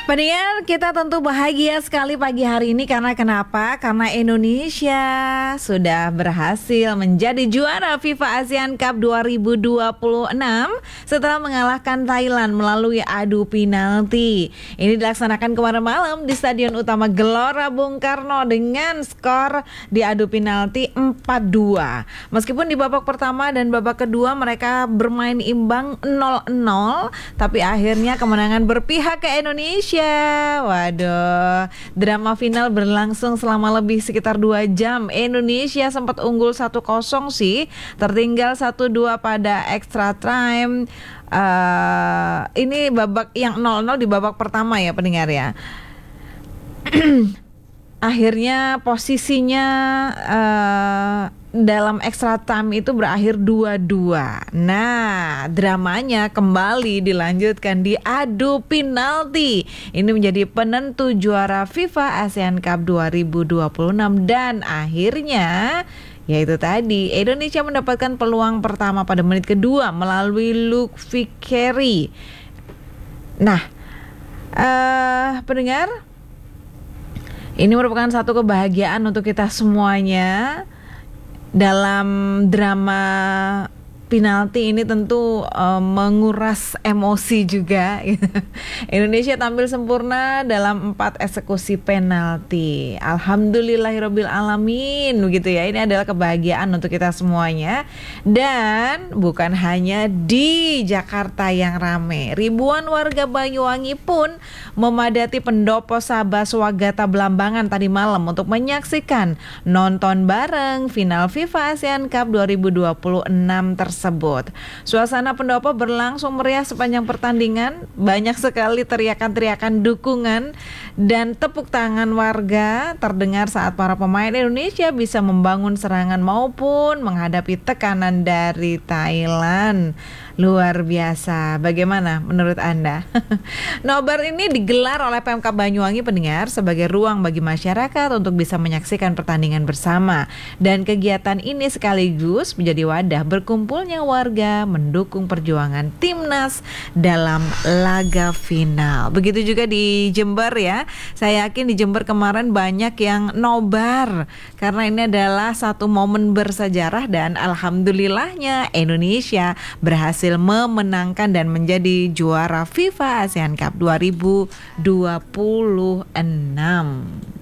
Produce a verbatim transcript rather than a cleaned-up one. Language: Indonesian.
Pendengar, kita tentu bahagia sekali pagi hari ini karena kenapa? Karena Indonesia sudah berhasil menjadi juara FIFA ASEAN Cup dua ribu dua puluh enam setelah mengalahkan Thailand melalui adu penalti. Ini dilaksanakan kemarin malam di Stadion Utama Gelora Bung Karno dengan skor di adu penalti empat dua. Meskipun di babak pertama dan babak kedua mereka bermain imbang nol nol, tapi akhirnya kemenangan berpihak ke Indonesia. Waduh, drama final berlangsung selama lebih sekitar dua jam. Indonesia sempat unggul satu kosong sih, tertinggal satu dua pada extra time. Uh, ini babak yang nol nol di babak pertama ya pendengar ya. Akhirnya posisinya uh, dalam extra time itu berakhir dua dua. Nah, dramanya kembali dilanjutkan di adu penalti. Ini menjadi penentu juara FIFA ASEAN Cup dua ribu dua puluh enam dan akhirnya yaitu tadi Indonesia mendapatkan peluang pertama pada menit kedua melalui Luke Vickery. Nah, uh, pendengar, ini merupakan satu kebahagiaan untuk kita semuanya. Dalam drama penalti ini tentu uh, menguras emosi juga. Indonesia tampil sempurna dalam empat eksekusi penalti. Alhamdulillahirabbil alamin, begitu ya. Ini adalah kebahagiaan untuk kita semuanya. Dan bukan hanya di Jakarta yang rame. Ribuan warga Banyuwangi pun memadati pendopo Sabah Swagata Blambangan tadi malam untuk menyaksikan nonton bareng final FIFA ASEAN Cup dua ribu dua puluh enam tersebut. Tersebut. Suasana pendopo berlangsung meriah sepanjang pertandingan. Banyak sekali teriakan-teriakan dukungan dan tepuk tangan warga terdengar saat para pemain Indonesia bisa membangun serangan maupun menghadapi tekanan dari Thailand. Luar biasa. Bagaimana menurut Anda? Nobar ini digelar oleh Pemkab Banyuwangi pendengar sebagai ruang bagi masyarakat untuk bisa menyaksikan pertandingan bersama. Dan kegiatan ini sekaligus menjadi wadah berkumpulnya warga mendukung perjuangan timnas dalam laga final. Begitu juga di Jember ya. Saya yakin di Jember kemarin banyak yang nobar karena ini adalah satu momen bersejarah dan alhamdulillahnya Indonesia berhasil memenangkan dan menjadi juara FIFA ASEAN Cup dua ribu dua puluh enam.